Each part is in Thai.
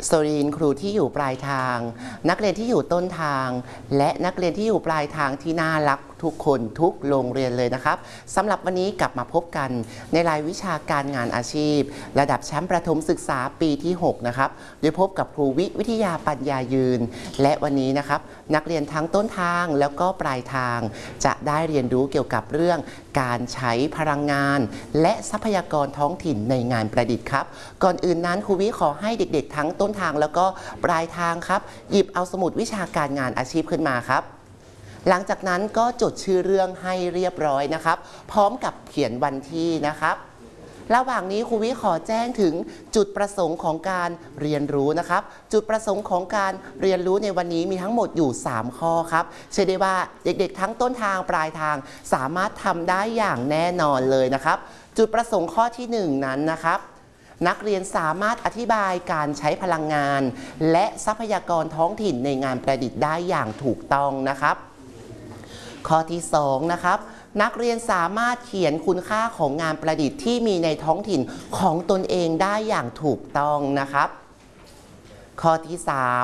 สวัสดีครูที่อยู่ปลายทางนักเรียนที่อยู่ต้นทางและนักเรียนที่อยู่ปลายทางที่น่ารักทุกคนทุกโรงเรียนเลยนะครับสำหรับวันนี้กลับมาพบกันในรายวิชาการงานอาชีพระดับชั้นประถมศึกษาปีที่6นะครับโดยพบกับครูวิทยาปัญญายืนและวันนี้นะครับนักเรียนทั้งต้นทางแล้วก็ปลายทางจะได้เรียนรู้เกี่ยวกับเรื่องการใช้พลังงานและทรัพยากรท้องถิ่นในงานประดิษฐ์ครับก่อนอื่นนั้นครูวิขอให้เด็กๆทั้งต้นทางแล้วก็ปลายทางครับหยิบเอาสมุดวิชาการงานอาชีพขึ้นมาครับหลังจากนั้นก็จดชื่อเรื่องให้เรียบร้อยนะครับพร้อมกับเขียนวันที่นะครับระหว่างนี้ครูวิขอแจ้งถึงจุดประสงค์ของการเรียนรู้นะครับจุดประสงค์ของการเรียนรู้ในวันนี้มีทั้งหมดอยู่3ข้อครับเชื่อได้ว่าเด็กๆทั้งต้นทางปลายทางสามารถทำได้อย่างแน่นอนเลยนะครับจุดประสงค์ข้อที่1นั้นนะครับนักเรียนสามารถอธิบายการใช้พลังงานและทรัพยากรท้องถิ่นในงานประดิษฐ์ได้อย่างถูกต้องนะครับข้อที่2นะครับนักเรียนสามารถเขียนคุณค่าของงานประดิษฐ์ที่มีในท้องถิ่นของตนเองได้อย่างถูกต้องนะครับข้อที่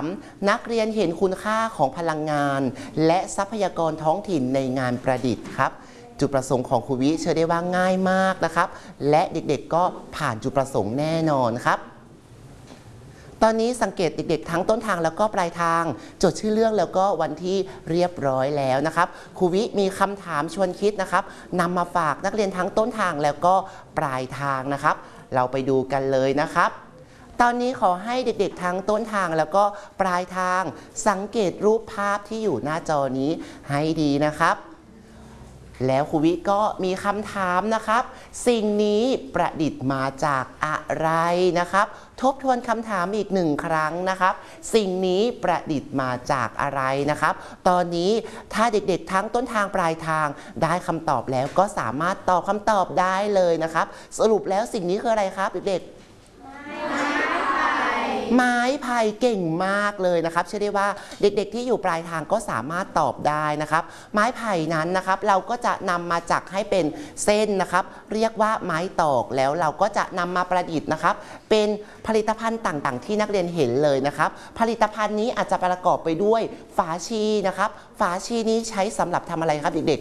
3นักเรียนเห็นคุณค่าของพลังงานและทรัพยากรท้องถิ่นในงานประดิษฐ์ครับจุดประสงค์ของครูวิเชื่อได้ว่าง่ายมากนะครับและเด็กๆก็ผ่านจุดประสงค์แน่นอนครับตอนนี้สังเกตเด็กๆทั้งต้นทางแล้วก็ปลายทางจดชื่อเรื่องแล้วก็วันที่เรียบร้อยแล้วนะครับครูวิมีคำถามชวนคิดนะครับนำมาฝากนักเรียนทั้งต้นทางแล้วก็ปลายทางนะครับเราไปดูกันเลยนะครับตอนนี้ขอให้เด็กๆทั้งต้นทางแล้วก็ปลายทางสังเกตรูปภาพที่อยู่หน้าจอนี้ให้ดีนะครับแล้วครูวิก็มีคำถามนะครับสิ่งนี้ประดิษฐ์มาจากอะไรนะครับทบทวนคำถามอีก1ครั้งนะครับสิ่งนี้ประดิษฐ์มาจากอะไรนะครับตอนนี้ถ้าเด็กๆทั้งต้นทางปลายทางได้คำตอบแล้วก็สามารถตอบคำตอบได้เลยนะครับสรุปแล้วสิ่งนี้คืออะไรครับเด็กๆไม้ไผ่เก่งมากเลยนะครับเชื่อได้ว่าเด็กๆที่อยู่ปลายทางก็สามารถตอบได้นะครับไม้ไผ่นั้นนะครับเราก็จะนำมาจักให้เป็นเส้นนะครับเรียกว่าไม้ตอกแล้วเราก็จะนำมาประดิษฐ์นะครับเป็นผลิตภัณฑ์ต่างๆที่นักเรียนเห็นเลยนะครับผลิตภัณฑ์นี้อาจจะประกอบไปด้วยฝาชีนะครับฝาชีนี้ใช้สำหรับทำอะไรครับเด็ก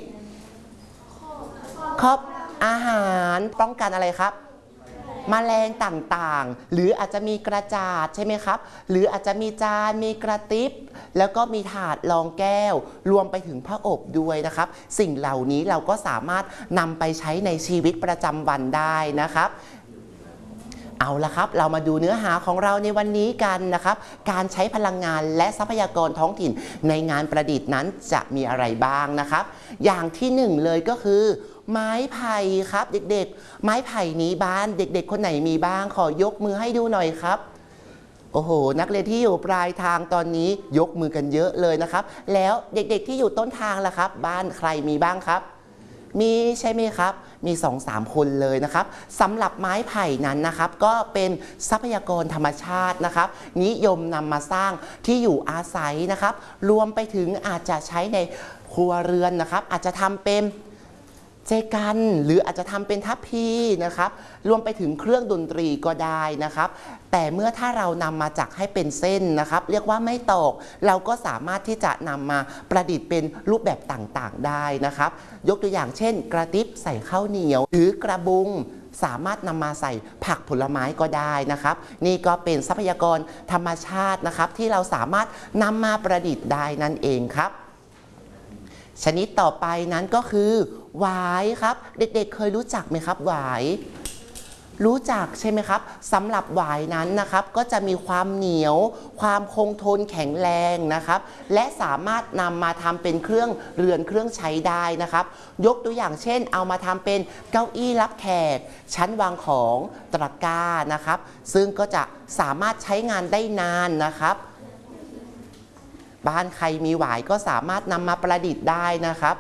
ๆครอบอาหารป้องกันอะไรครับแมลงต่างๆหรืออาจจะมีกระจาดใช่ไหมครับหรืออาจจะมีจานมีกระติบแล้วก็มีถาดรองแก้วรวมไปถึงผ้าอบด้วยนะครับสิ่งเหล่านี้เราก็สามารถนำไปใช้ในชีวิตประจำวันได้นะครับเอาละครับเรามาดูเนื้อหาของเราในวันนี้กันนะครับการใช้พลังงานและทรัพยากรท้องถิ่นในงานประดิษฐ์นั้นจะมีอะไรบ้างนะครับอย่างที่1เลยก็คือไม้ไผ่ครับเด็กๆไม้ไผ่นี้บ้านเด็กๆคนไหนมีบ้างขอยกมือให้ดูหน่อยครับโอ้โหนักเรียนที่อยู่ปลายทางตอนนี้ยกมือกันเยอะเลยนะครับแล้วเด็กๆที่อยู่ต้นทางล่ะครับบ้านใครมีบ้างครับมีใช่ไหมครับมี 2-3 คนเลยนะครับสำหรับไม้ไผ่นั้นนะครับก็เป็นทรัพยากรธรรมชาตินะครับนิยมนำมาสร้างที่อยู่อาศัยนะครับรวมไปถึงอาจจะใช้ในครัวเรือนนะครับอาจจะทำเป็นเจกันหรืออาจจะทำเป็นทัพพีนะครับรวมไปถึงเครื่องดนตรีก็ได้นะครับแต่เมื่อถ้าเรานำมาจักให้เป็นเส้นนะครับเรียกว่าไม่ตอกเราก็สามารถที่จะนำมาประดิษฐ์เป็นรูปแบบต่างๆได้นะครับยกตัวอย่างเช่นกระติบใส่ข้าวเหนียวหรือกระบุงสามารถนำมาใส่ผักผลไม้ก็ได้นะครับนี่ก็เป็นทรัพยากรธรรมชาตินะครับที่เราสามารถนำมาประดิษฐ์ได้นั่นเองครับชนิดต่อไปนั้นก็คือหวายครับเด็กๆเคยรู้จักไหมครับหวายรู้จักใช่ไหมครับสำหรับหวายนั้นนะครับก็จะมีความเหนียวความคงทนแข็งแรงนะครับและสามารถนำมาทำเป็นเครื่องเรือนเครื่องใช้ได้นะครับยกตัวอย่างเช่นเอามาทำเป็นเก้าอี้รับแขกชั้นวางของตะกร้านะครับซึ่งก็จะสามารถใช้งานได้นานนะครับบ้านใครมีหวายก็สามารถนำมาประดิษฐ์ได้นะครับ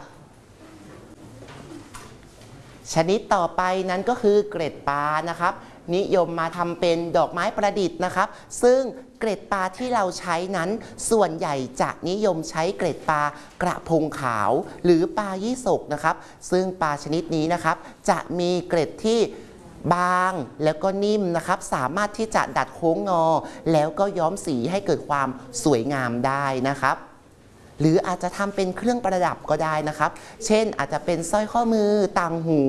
ชนิดต่อไปนั้นก็คือเกล็ดปลานะครับนิยมมาทำเป็นดอกไม้ประดิษฐ์นะครับซึ่งเกล็ดปลาที่เราใช้นั้นส่วนใหญ่จะนิยมใช้เกล็ดปลากระพงขาวหรือปลายี่สกนะครับซึ่งปลาชนิดนี้นะครับจะมีเกล็ดที่บางแล้วก็นิ่มนะครับสามารถที่จะดัดโค้งงอแล้วก็ย้อมสีให้เกิดความสวยงามได้นะครับหรืออาจจะทำเป็นเครื่องประดับก็ได้นะครับเช่นอาจจะเป็นสร้อยข้อมือต่างหู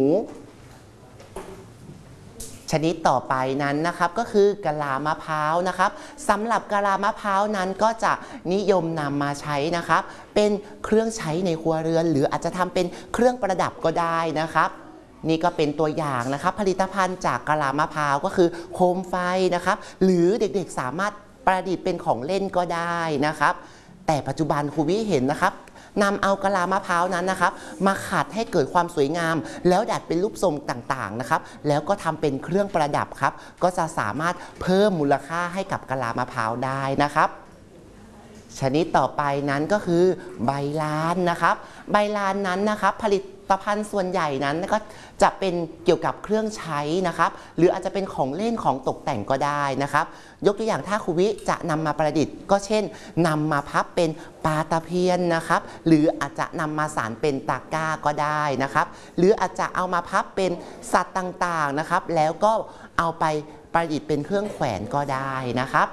ชนิดต่อไปนั้นนะครับก็คือกะลามะพร้าวนะครับสำหรับกะลามะพร้าวนั้นก็จะนิยมนำมาใช้นะครับเป็นเครื่องใช้ในครัวเรือนหรืออาจจะทำเป็นเครื่องประดับก็ได้นะครับนี่ก็เป็นตัวอย่างนะครับผลิตภัณฑ์จากกะลามะพร้าวก็คือโคมไฟนะครับหรือเด็กๆสามารถประดิษฐ์เป็นของเล่นก็ได้นะครับแต่ปัจจุบันครูวิเห็นนะครับนำเอากะลามะพร้าวนั้นนะครับมาขัดให้เกิดความสวยงามแล้วดัดเป็นรูปทรงต่างๆนะครับแล้วก็ทำเป็นเครื่องประดับครับก็จะสามารถเพิ่มมูลค่าให้กับกะลามะพร้าวได้นะครับชนิดต่อไปนั้นก็คือใบลานนะครับใบลานนั้นนะครับผลิตภัณฑ์ส่วนใหญ่นั้นก็จะเป็นเกี่ยวกับเครื่องใช้นะครับหรืออาจจะเป็นของเล่นของตกแต่งก็ได้นะครับยกตัวอย่างถ้าครูวิจะนำมาประดิษฐ์ก็เช่นนำมาพับเป็นปลาตะเพียนนะครับหรืออาจจะนำมาสานเป็นตะกร้าก็ได้นะครับหรืออาจจะเอามาพับเป็นสัตว์ต่างๆนะครับแล้วก็เอาไปประดิษฐ์เป็นเครื่องแขวนก็ได้นะครับ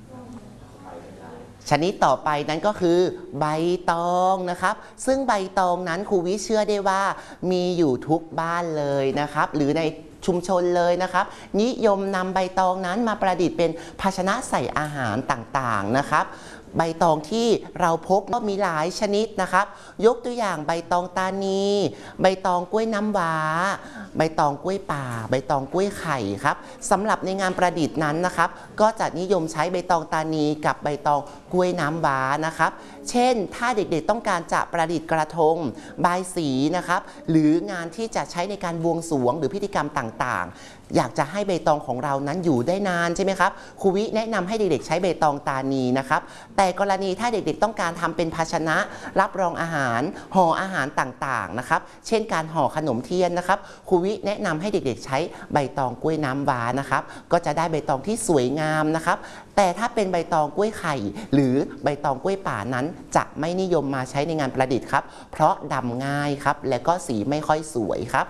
ชนิดต่อไปนั้นก็คือใบตองนะครับซึ่งใบตองนั้นครูวิเชื่อได้ว่ามีอยู่ทุกบ้านเลยนะครับหรือในชุมชนเลยนะครับนิยมนำใบตองนั้นมาประดิษฐ์เป็นภาชนะใส่อาหารต่างๆนะครับใบตองที่เราพบก็มีหลายชนิดนะครับยกตัวอย่างใบตองตานีใบตองกล้วยน้ำว้าใบตองกล้วยป่าใบตองกล้วยไข่ครับสำหรับในงานประดิษฐ์นั้นนะครับก็จะนิยมใช้ใบตองตานีกับใบตองกล้วยน้ำว้านะครับเช่นถ้าเด็กๆต้องการจะประดิษฐ์กระทงบายสีนะครับหรืองานที่จะใช้ในการบวงสรวงหรือพิธีกรรมต่างๆอยากจะให้ใบตองของเรานั้นอยู่ได้นานใช่ไหมครับครูวิแนะนำให้เด็กๆใช้ใบตองตานีนะครับแต่กรณีถ้าเด็กๆต้องการทำเป็นภาชนะรับรองอาหารห่ออาหารต่างๆนะครับเช่นการห่อขนมเทียนนะครับครูวิแนะนำให้เด็กๆใช้ใบตองกล้วยน้ำว้านะครับก็จะได้ใบตองที่สวยงามนะครับแต่ถ้าเป็นใบตองกล้วยไข่หรือใบตองกล้วยป่านั้นจะไม่นิยมมาใช้ในงานประดิษฐ์ครับเพราะดำง่ายครับและก็สีไม่ค่อยสวยครับ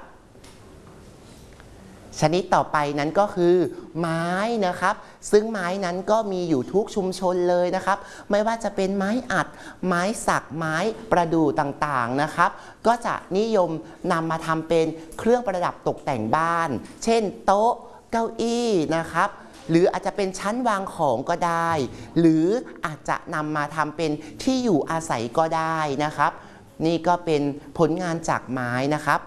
ชนิดต่อไปนั้นก็คือไม้นะครับซึ่งไม้นั้นก็มีอยู่ทุกชุมชนเลยนะครับไม่ว่าจะเป็นไม้อัดไม้สักไม้ประดู่ต่างๆนะครับก็จะนิยมนำมาทำเป็นเครื่องประดับตกแต่งบ้านเช่นโต๊ะเก้าอี้นะครับหรืออาจจะเป็นชั้นวางของก็ได้หรืออาจจะนำมาทำเป็นที่อยู่อาศัยก็ได้นะครับนี่ก็เป็นผลงานจากไม้นะครับ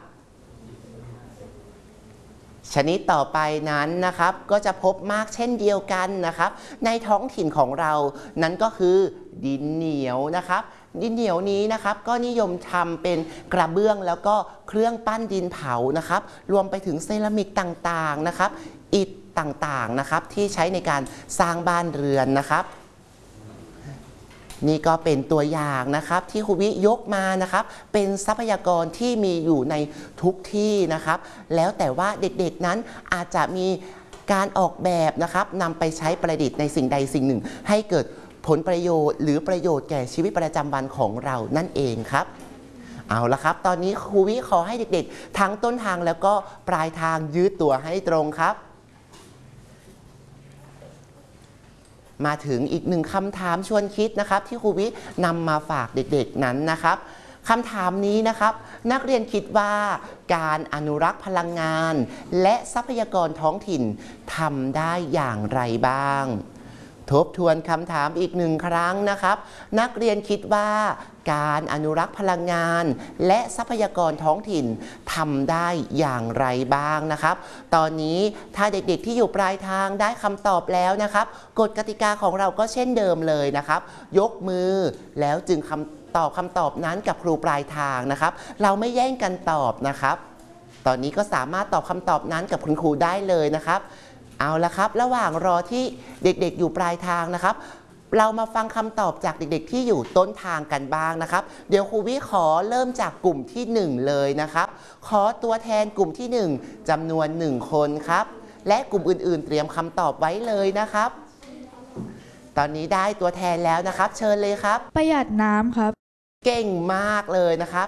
ชนิดต่อไปนั้นนะครับก็จะพบมากเช่นเดียวกันนะครับในท้องถิ่นของเรานั้นก็คือดินเหนียวนะครับดินเหนียวนี้นะครับก็นิยมทำเป็นกระเบื้องแล้วก็เครื่องปั้นดินเผานะครับรวมไปถึงเซรามิกต่างๆนะครับอิฐต่างๆนะครับที่ใช้ในการสร้างบ้านเรือนนะครับนี่ก็เป็นตัวอย่างนะครับที่ครูวิยกมานะครับเป็นทรัพยากรที่มีอยู่ในทุกที่นะครับแล้วแต่ว่าเด็กๆนั้นอาจจะมีการออกแบบนะครับนำไปใช้ประดิษฐ์ในสิ่งใดสิ่งหนึ่งให้เกิดผลประโยชน์หรือประโยชน์แก่ชีวิตประจำวันของเรานั่นเองครับเอาละครับตอนนี้ครูวิขอให้เด็กๆทั้งต้นทางแล้วก็ปลายทางยืดตัวให้ตรงครับมาถึงอีกหนึ่งคำถามชวนคิดนะครับที่ครูวินำมาฝากเด็กๆนั้นนะครับคำถามนี้นะครับนักเรียนคิดว่าการอนุรักษ์พลังงานและทรัพยากรท้องถิ่นทำได้อย่างไรบ้างทบทวนคำถามอีกหนึ่งครั้งนะครับนักเรียนคิดว่าการอนุรักษ์พลังงานและทรัพยากรท้องถิ่นทำได้อย่างไรบ้างนะครับตอนนี้ถ้าเด็กๆที่อยู่ปลายทางได้คำตอบแล้วนะครับกฎกติกาของเราก็เช่นเดิมเลยนะครับยกมือแล้วจึงตอบคำตอบนั้นกับครูปลายทางนะครับเราไม่แย่งกันตอบนะครับตอนนี้ก็สามารถตอบคำตอบนั้นกับคุณครูได้เลยนะครับเอาละครับระหว่างรอที่เด็กๆอยู่ปลายทางนะครับเรามาฟังคำตอบจากเด็กๆที่อยู่ต้นทางกันบ้างนะครับเดี๋ยวครูวิขอเริ่มจากกลุ่มที่1เลยนะครับขอตัวแทนกลุ่มที่1จำนวน1คนครับและกลุ่มอื่นๆเตรียมคำตอบไว้เลยนะครับตอนนี้ได้ตัวแทนแล้วนะครับเชิญเลยครับประหยัดน้ำครับเก่งมากเลยนะครับป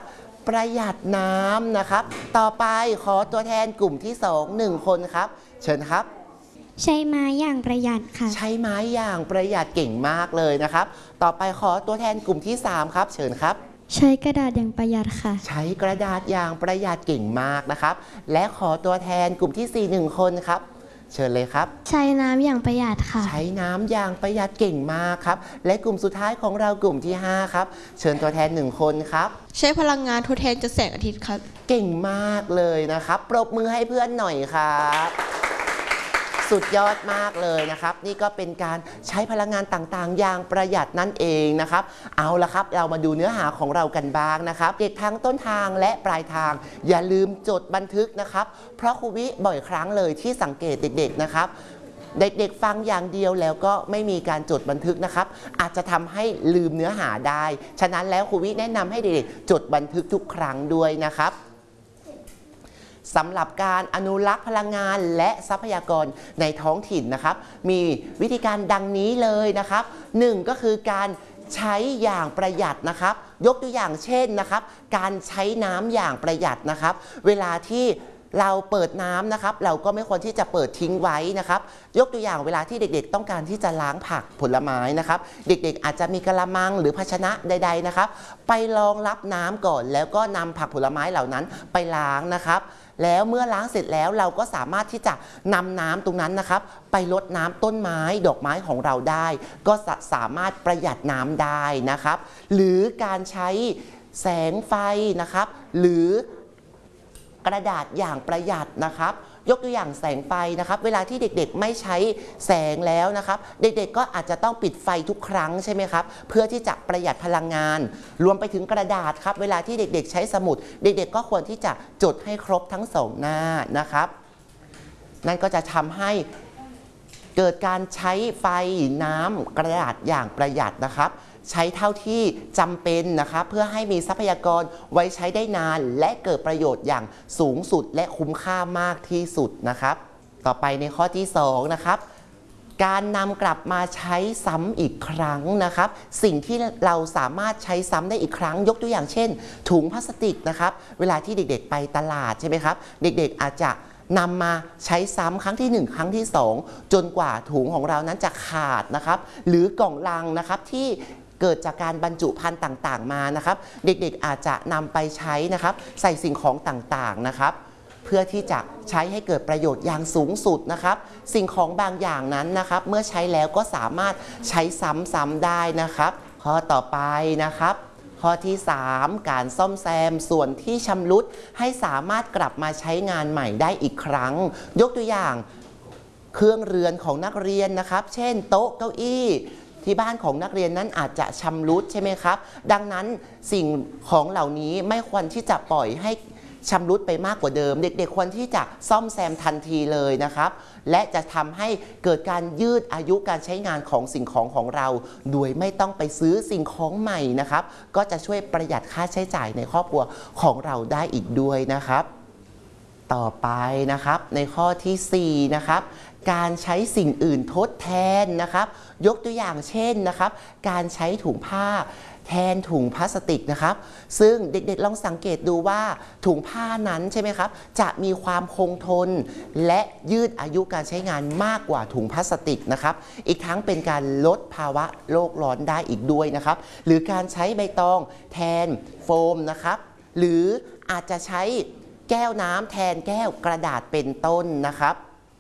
ประหยัดน้ำนะครับต่อไปขอตัวแทนกลุ่มที่2 1 คนครับเชิญครับใช้ไม้อย่างประหยัดค่ะใช้ไม้อย่างประหยัดเก่งมากเลยนะครับต่อไปขอตัวแทนกลุ่มที่3ครับเชิญครับใช้กระดาษอย่างประหยัดค่ะใช้กระดาษอย่างประหยัดเก่งมากนะครับและขอตัวแทนกลุ่มที่4 1 คนครับเชิญเลยครับใช้น้ำอย่างประหยัดค่ะใช้น้ำอย่างประหยัดเก่งมากครับและกลุ่มสุดท้ายของเรากลุ่มที่5ครับเชิญตัวแทน1 คนครับใช้พลังงานทดแทนจากแสงอาทิตย์ครับเก่งมากเลยนะครับปรบมือให้เพื่อนหน่อยครับสุดยอดมากเลยนะครับนี่ก็เป็นการใช้พลังงานต่างๆอย่างประหยัดนั่นเองนะครับเอาละครับเรามาดูเนื้อหาของเรากันบ้างนะครับเด็กทั้งต้นทางและปลายทางอย่าลืมจดบันทึกนะครับเพราะครูวิบ่อยครั้งเลยที่สังเกตเด็กๆนะครับเด็กๆฟังอย่างเดียวแล้วก็ไม่มีการจดบันทึกนะครับอาจจะทำให้ลืมเนื้อหาได้ฉะนั้นแล้วครูวิแนะนำให้เด็กๆจดบันทึกทุกครั้งด้วยนะครับสำหรับการอนุรักษ์พลังงานและทรัพยากรในท้องถิ่นนะครับมีวิธีการดังนี้เลยนะครับ1ก็คือการใช้อย่างประหยัดนะครับยกตัวอย่างเช่นนะครับการใช้น้ำอย่างประหยัดนะครับเวลาที่เราเปิดน้ำนะครับเราก็ไม่ควรที่จะเปิดทิ้งไว้นะครับยกตัวอย่างเวลาที่เด็กๆต้องการที่จะล้างผักผลไม้นะครับเด็กๆอาจจะมีกระมังหรือภาชนะใดๆนะครับไปรองรับน้ำก่อนแล้วก็นำผักผลไม้เหล่านั้นไปล้างนะครับแล้วเมื่อล้างเสร็จแล้วเราก็สามารถที่จะนำน้ำตรงนั้นนะครับไปรดน้ำต้นไม้ดอกไม้ของเราได้ก็สามารถประหยัดน้ำได้นะครับหรือการใช้แสงไฟนะครับหรือกระดาษอย่างประหยัดนะครับยกตัวอย่างแสงไฟนะครับเวลาที่เด็กๆไม่ใช้แสงแล้วนะครับเด็กๆก็อาจจะต้องปิดไฟทุกครั้งใช่ไหมครับเพื่อที่จะประหยัดพลังงานรวมไปถึงกระดาษครับเวลาที่เด็กๆใช้สมุดเด็กๆก็ควรที่จะจดให้ครบทั้ง2 หน้านะครับนั่นก็จะทำให้เกิดการใช้ไฟน้ำกระดาษอย่างประหยัดนะครับใช้เท่าที่จำเป็นนะครับเพื่อให้มีทรัพยากรไว้ใช้ได้นานและเกิดประโยชน์อย่างสูงสุดและคุ้มค่ามากที่สุดนะครับต่อไปในข้อที่2นะครับการนำกลับมาใช้ซ้ำอีกครั้งนะครับสิ่งที่เราสามารถใช้ซ้ำได้อีกครั้งยกตัวอย่างเช่นถุงพลาสติกนะครับเวลาที่เด็กๆไปตลาดใช่ไหมครับเด็กๆอาจจะนำมาใช้ซ้ำครั้งที่1ครั้งที่2จนกว่าถุงของเรานั้นจะขาดนะครับหรือกล่องลังนะครับที่เกิดจากการบรรจุภัณฑ์ต่างๆมานะครับเด็กๆอาจจะนำไปใช้นะครับใส่สิ่งของต่างๆนะครับเพื่อที่จะใช้ให้เกิดประโยชน์อย่างสูงสุดนะครับสิ่งของบางอย่างนั้นนะครับเมื่อใช้แล้วก็สามารถใช้ซ้ำๆได้นะครับข้อต่อไปนะครับข้อที่3การซ่อมแซมส่วนที่ชำรุดให้สามารถกลับมาใช้งานใหม่ได้อีกครั้งยกตัวอย่างเครื่องเรือนของนักเรียนนะครับเช่นโต๊ะเก้าอี้ที่บ้านของนักเรียนนั้นอาจจะชำรุดใช่ไหมครับดังนั้นสิ่งของเหล่านี้ไม่ควรที่จะปล่อยให้ชำรุดไปมากกว่าเดิมเด็กๆควรที่จะซ่อมแซมทันทีเลยนะครับและจะทำให้เกิดการยืดอายุการใช้งานของสิ่งของของเราโดยไม่ต้องไปซื้อสิ่งของใหม่นะครับก็จะช่วยประหยัดค่าใช้จ่ายในครอบครัวของเราได้อีกด้วยนะครับต่อไปนะครับในข้อที่4นะครับการใช้สิ่งอื่นทดแทนนะครับยกตัวอย่างเช่นนะครับการใช้ถุงผ้าแทนถุงพลาสติกนะครับซึ่งเด็กๆลองสังเกตดูว่าถุงผ้านั้นใช่ไหมครับจะมีความคงทนและยืดอายุการใช้งานมากกว่าถุงพลาสติกนะครับอีกทั้งเป็นการลดภาวะโลกร้อนได้อีกด้วยนะครับหรือการใช้ใบตองแทนโฟมนะครับหรืออาจจะใช้แก้วน้ำแทนแก้วกระดาษเป็นต้นนะครับ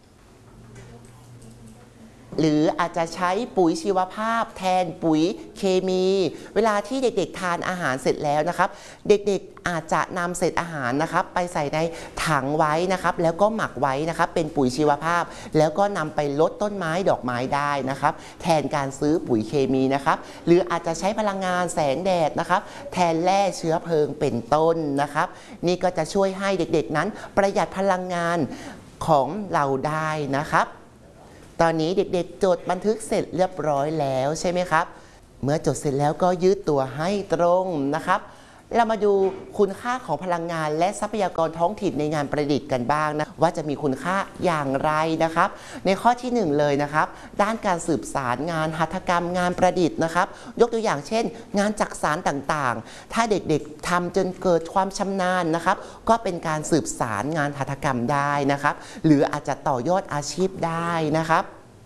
หรืออาจจะใช้ปุ๋ยชีวภาพแทนปุ๋ยเคมีเวลาที่เด็กๆทานอาหารเสร็จแล้วนะครับเด็กๆอาจจะนำเศษอาหารนะครับไปใส่ในถังไว้นะครับแล้วก็หมักไว้นะครับเป็นปุ๋ยชีวภาพแล้วก็นำไปลดต้นไม้ดอกไม้ได้นะครับแทนการซื้อปุ๋ยเคมีนะครับหรืออาจจะใช้พลังงานแสงแดดนะครับแทนแร่เชื้อเพลิงเป็นต้นนะครับนี่ก็จะช่วยให้เด็กๆนั้นประหยัดพลังงานของเราได้นะครับตอนนี้เด็กๆจดบันทึกเสร็จเรียบร้อยแล้วใช่ไหมครับเมื่อจดเสร็จแล้วก็ยืดตัวให้ตรงนะครับเรามาดูคุณค่าของพลังงานและทรัพยากรท้องถิ่นในงานประดิษฐ์กันบ้างนะว่าจะมีคุณค่าอย่างไรนะครับในข้อที่1เลยนะครับด้านการสืบสารงานหัตถกรรมงานประดิษฐ์นะครับยกตัวอย่างเช่นงานจักสานต่างๆถ้าเด็กๆทำจนเกิดความชำนาญนะครับก็เป็นการสืบสารงานหัตถกรรมได้นะครับหรืออาจจะต่อยอดอาชีพได้นะครับ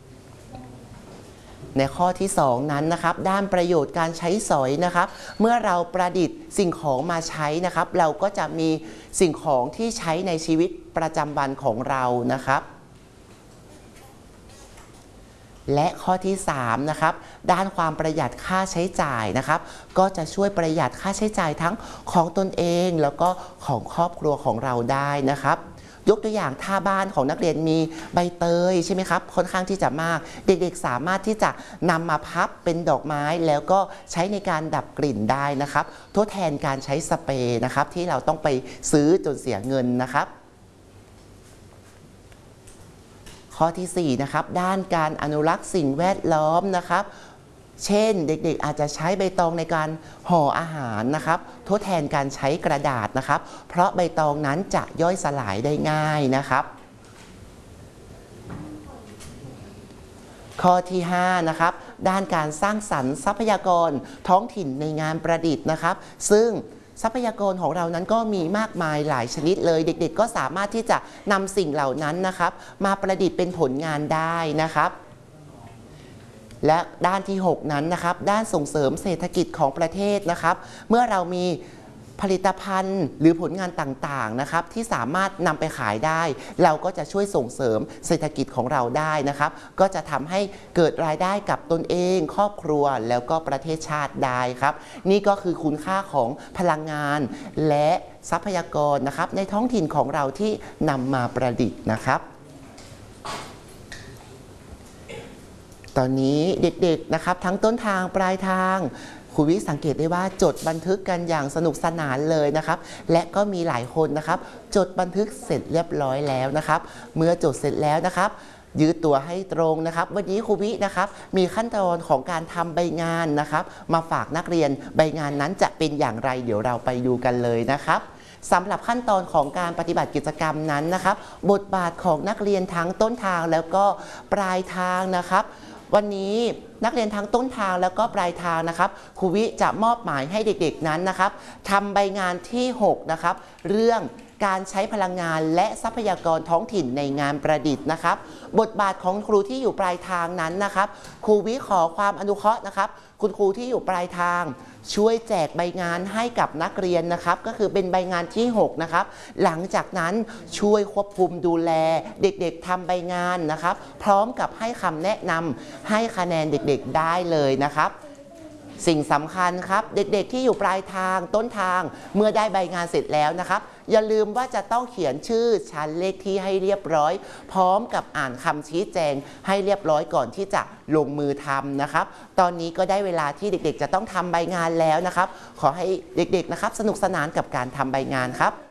ในข้อที่2นั้นนะครับด้านประโยชน์การใช้สอยนะครับเมื่อเราประดิษฐ์สิ่งของมาใช้นะครับเราก็จะมีสิ่งของที่ใช้ในชีวิตประจำวันของเรานะครับและข้อที่3นะครับด้านความประหยัดค่าใช้จ่ายนะครับก็จะช่วยประหยัดค่าใช้จ่ายทั้งของตนเองแล้วก็ของครอบครัวของเราได้นะครับยกตัวอย่างถ้าบ้านของนักเรียนมีใบเตยใช่ไหมครับค่อนข้างที่จะมากเด็กๆสามารถที่จะนำมาพับเป็นดอกไม้แล้วก็ใช้ในการดับกลิ่นได้นะครับทดแทนการใช้สเปรย์นะครับที่เราต้องไปซื้อจนเสียเงินนะครับข้อที่4นะครับด้านการอนุรักษ์สิ่งแวดล้อมนะครับเช่นเด็กๆอาจจะใช้ใบตองในการห่ออาหารนะครับทดแทนการใช้กระดาษนะครับเพราะใบตองนั้นจะย่อยสลายได้ง่ายนะครับข้อที่5นะครับด้านการสร้างสรรค์ทรัพยากรท้องถิ่นในงานประดิษฐ์นะครับซึ่งทรัพยากรของเรานั้นก็มีมากมายหลายชนิดเลยเด็กๆก็สามารถที่จะนำสิ่งเหล่านั้นนะครับมาประดิษฐ์เป็นผลงานได้นะครับและด้านที่6นั้นนะครับด้านส่งเสริมเศรษฐกิจของประเทศนะครับเมื่อเรามีผลิตภัณฑ์หรือผลงานต่างๆนะครับที่สามารถนำไปขายได้เราก็จะช่วยส่งเสริมเศรษฐกิจของเราได้นะครับก็จะทำให้เกิดรายได้กับตนเองครอบครัวแล้วก็ประเทศชาติได้ครับนี่ก็คือคุณค่าของพลังงานและทรัพยากรนะครับในท้องถิ่นของเราที่นำมาประดิษฐ์นะครับตอนนี้เด็กๆนะครับทั้งต้นทางปลายทางครูวิสังเกตได้ว่าจดบันทึกกันอย่างสนุกสนานเลยนะครับและก็มีหลายคนนะครับจดบันทึกเสร็จเรียบร้อยแล้วนะครับเมื่อจดเสร็จแล้วนะครับยืดตัวให้ตรงนะครับวันนี้ครูวินะครับมีขั้นตอนของการทำใบงานนะครับมาฝากนักเรียนใบงานนั้นจะเป็นอย่างไรเดี๋ยวเราไปดูกันเลยนะครับสำหรับขั้นตอนของการปฏิบัติกิจกรรมนั้นนะครับบทบาทของนักเรียนทั้งต้นทางแล้วก็ปลายทางนะครับวันนี้นักเรียนทั้งต้นทางแล้วก็ปลายทางนะครับครูวิจะมอบหมายให้เด็กๆนั้นนะครับทำใบงานที่6นะครับเรื่องการใช้พลังงานและทรัพยากรท้องถิ่นในงานประดิษฐ์นะครับบทบาทของครูที่อยู่ปลายทางนั้นนะครับครูวิขอความอนุเคราะห์นะครับคุณครูที่อยู่ปลายทางช่วยแจกใบงานให้กับนักเรียนนะครับก็คือเป็นใบงานที่6นะครับหลังจากนั้นช่วยควบคุมดูแลเด็กๆทำใบงานนะครับพร้อมกับให้คำแนะนำให้คะแนนเด็กๆได้เลยนะครับสิ่งสำคัญครับเด็กๆที่อยู่ปลายทางต้นทางเมื่อได้ใบงานเสร็จแล้วนะครับอย่าลืมว่าจะต้องเขียนชื่อชั้นเลขที่ให้เรียบร้อยพร้อมกับอ่านคำชี้แจงให้เรียบร้อยก่อนที่จะลงมือทำนะครับตอนนี้ก็ได้เวลาที่เด็กๆจะต้องทำใบงานแล้วนะครับขอให้เด็กๆนะครับสนุกสนานกับการทำใบงานครับ